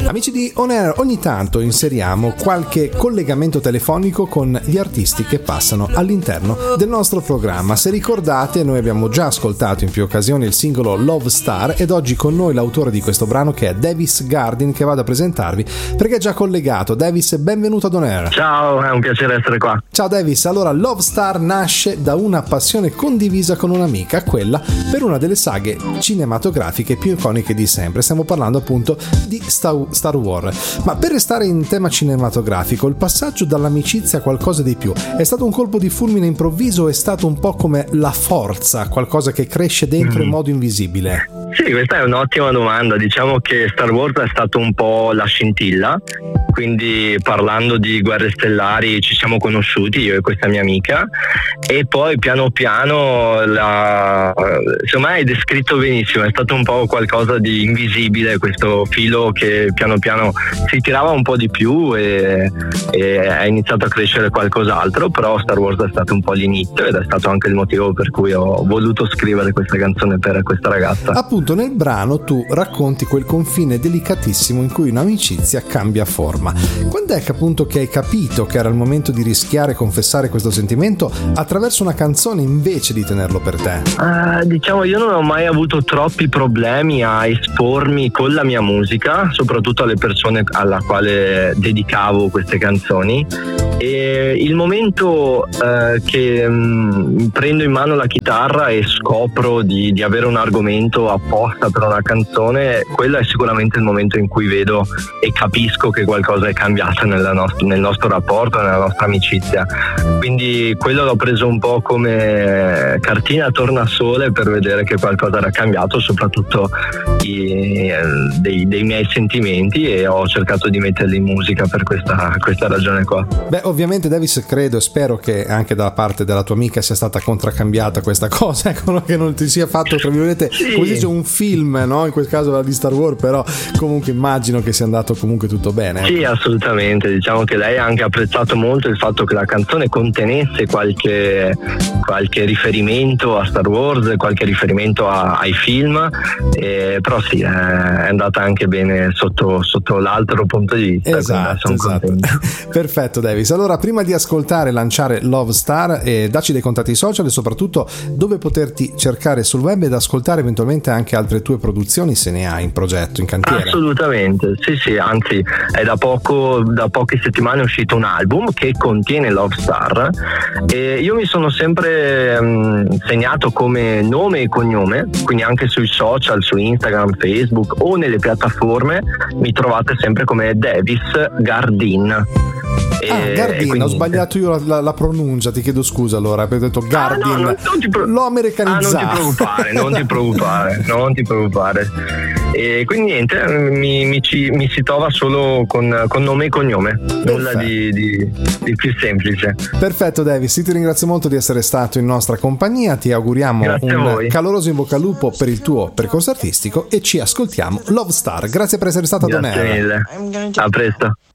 Amici di On Air, ogni tanto inseriamo qualche collegamento telefonico con gli artisti che passano all'interno del nostro programma. Se ricordate, noi abbiamo già ascoltato in più occasioni il singolo Love Star ed oggi con noi l'autore di questo brano, che è Davis Gardin, che vado a presentarvi perché è già collegato. Davis, benvenuto ad On Air. Ciao, è un piacere essere qua. Ciao Davis, allora Love Star nasce da una passione condivisa con un'amica, quella per una delle saghe cinematografiche più iconiche di sempre. Stiamo parlando appunto di Star Wars. Ma per restare in tema cinematografico, il passaggio dall'amicizia a qualcosa di più è stato un colpo di fulmine improvviso o è stato un po' come la forza, qualcosa che cresce dentro in modo invisibile? Sì, questa è un'ottima domanda. Diciamo che Star Wars è stato un po' la scintilla, quindi parlando di Guerre Stellari ci siamo conosciuti io e questa mia amica, e poi piano piano secondo me hai descritto benissimo, è stato un po' qualcosa di invisibile, questo filo che piano piano si tirava un po' di più e è iniziato a crescere qualcos'altro, però Star Wars è stato un po' l'inizio ed è stato anche il motivo per cui ho voluto scrivere questa canzone per questa ragazza. Appunto, nel brano tu racconti quel confine delicatissimo in cui un'amicizia cambia forma. Quando è che appunto che hai capito che era il momento di rischiare e confessare questo sentimento attraverso una canzone invece di tenerlo per te? Diciamo, io non ho mai avuto troppi problemi a espormi con la mia musica, soprattutto alle persone alla quale dedicavo queste canzoni, e il momento che prendo in mano la chitarra e scopro di avere un argomento apposta per una canzone, quello è sicuramente il momento in cui vedo e capisco che qualcosa è cambiato nel nostro rapporto, nella nostra amicizia. Quindi quello l'ho preso un po' come cartina tornasole per vedere che qualcosa era cambiato, soprattutto dei miei sentimenti, e ho cercato di metterli in musica per questa ragione qua. Beh, ovviamente Davis, credo e spero che anche da parte della tua amica sia stata contraccambiata questa cosa, ecco, che non ti sia fatto, tra virgolette, sì, come si dice, un film, no? In quel caso era di Star Wars, però comunque immagino che sia andato comunque tutto bene. Sì, assolutamente. Diciamo che lei ha anche apprezzato molto il fatto che la canzone contenesse qualche riferimento a Star Wars, qualche riferimento ai film, però sì, è andata anche bene sotto l'altro punto di vista. Esatto. Perfetto Davis, allora prima di ascoltare e lanciare Love Star, dacci dei contatti social e soprattutto dove poterti cercare sul web ed ascoltare eventualmente anche altre tue produzioni, se ne hai in progetto, in cantiere. Assolutamente, sì, anzi è da poche settimane è uscito un album che contiene Love Star, e io mi sono sempre segnato come nome e cognome, quindi anche sui social, su Instagram, Facebook o nelle piattaforme mi trovate sempre come Davis Gardin. Gardin, quindi... ho sbagliato io la pronuncia, ti chiedo scusa allora, perché ho detto Gardin, l'ho americanizzato. Non ti preoccupare. E quindi niente, mi si trova solo con nome e cognome. Perfetto. Nulla di più semplice. Perfetto Davis, ti ringrazio molto di essere stato in nostra compagnia, ti auguriamo un caloroso in bocca al lupo per il tuo percorso artistico e ci ascoltiamo Love Star. Grazie per essere stato ad On Air. Grazie mille, a presto.